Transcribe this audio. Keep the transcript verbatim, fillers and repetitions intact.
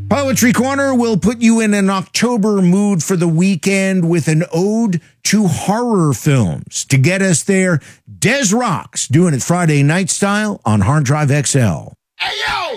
Poetry Corner will put you in an October mood for the weekend with an ode to horror films. To get us there, Des Rocks doing it Friday night style on Hard Drive X L. Hey, yo!